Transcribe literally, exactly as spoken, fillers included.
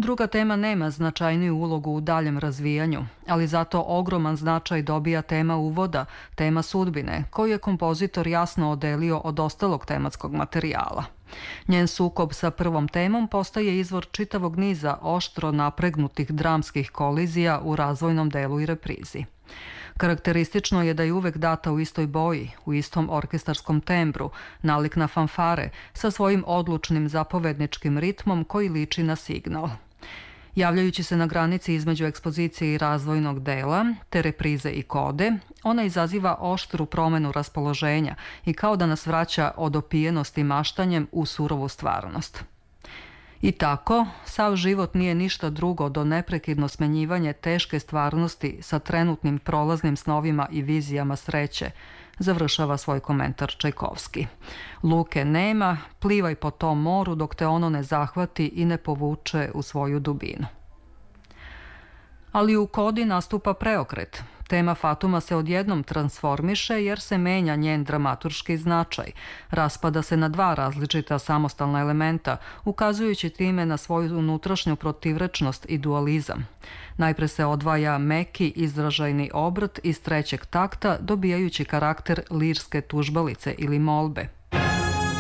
Druga tema nema značajniju ulogu u daljem razvijanju, ali zato ogroman značaj dobija tema uvoda, tema sudbine, koju je kompozitor jasno odelio od ostalog tematskog materijala. Njen sukob sa prvom temom postaje izvor čitavog niza oštro napregnutih dramskih kolizija u razvojnom delu i reprizi. Karakteristično je da je uvek data u istoj boji, u istom orkestarskom tembru, nalik na fanfare, sa svojim odlučnim zapovedničkim ritmom koji liči na signal. Javljajući se na granici između ekspozicije i razvojnog dela, te reprize i kode, ona izaziva oštru promenu raspoloženja i kao da nas vraća od opijenosti maštanjem u surovu stvarnost. I tako, sav život nije ništa drugo do neprekidno smenjivanje teške stvarnosti sa trenutnim prolaznim snovima i vizijama sreće, završava svoj komentar Čajkovski. Luke nema, plivaj po tom moru dok te ono ne zahvati i ne povuče u svoju dubinu. Ali u kodi nastupa preokret. Tema Fatuma se odjednom transformiše jer se menja njen dramaturški značaj. Raspada se na dva različita samostalna elementa, ukazujući time na svoju unutrašnju protivrečnost i dualizam. Najpre se odvaja meki izražajni obrt iz trećeg takta, dobijajući karakter lirske tužbalice ili molbe.